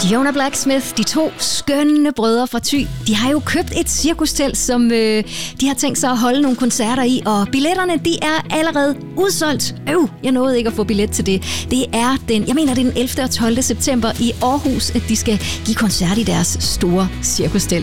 Fiona Blacksmith, de to skønne brødre fra Thy, de har jo købt et cirkustelt, som de har tænkt sig at holde nogle koncerter i, og billetterne, de er allerede udsolgt. Jeg nåede ikke at få billet til det. Det er den 11. og 12. september i Aarhus, at de skal give koncert i deres store cirkustelt.